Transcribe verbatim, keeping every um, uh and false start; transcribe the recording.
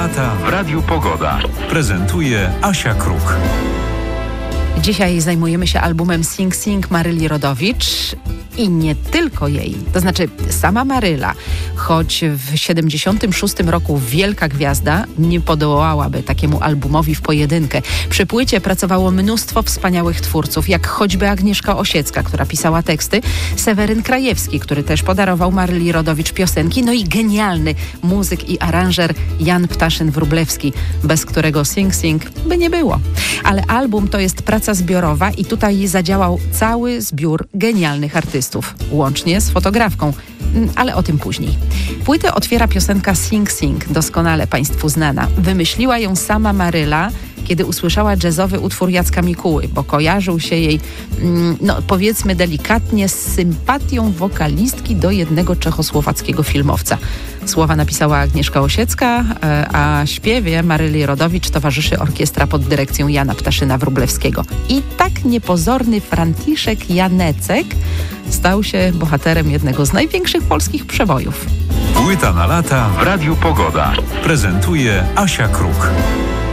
lata w Radiu Pogoda. Prezentuje Asia Kruk. Dzisiaj zajmujemy się albumem Sing Sing Maryli Rodowicz i nie tylko jej. To znaczy sama Maryla, choć w siedemdziesiątym szóstym roku wielka gwiazda, nie podołałaby takiemu albumowi w pojedynkę. Przy płycie pracowało mnóstwo wspaniałych twórców, jak choćby Agnieszka Osiecka, która pisała teksty, Seweryn Krajewski, który też podarował Maryli Rodowicz piosenki, no i genialny muzyk i aranżer Jan Ptaszyn-Wróblewski, bez którego Sing Sing by nie było. Ale album to jest praca zbiorowa i tutaj zadziałał cały zbiór genialnych artystów, łącznie z fotografką, ale o tym później. Płytę otwiera piosenka Sing Sing, doskonale Państwu znana. Wymyśliła ją sama Maryla, kiedy usłyszała jazzowy utwór Jacka Mikuły, bo kojarzył się jej, no powiedzmy delikatnie, z sympatią wokalistki do jednego czechosłowackiego filmowca. Słowa napisała Agnieszka Osiecka, a śpiewie Maryli Rodowicz towarzyszy orkiestra pod dyrekcją Jana Ptaszyna-Wróblewskiego. I tak niepozorny Franciszek Janecek stał się bohaterem jednego z największych polskich przebojów. Płyta na lata w Radiu Pogoda. Prezentuje Asia Kruk.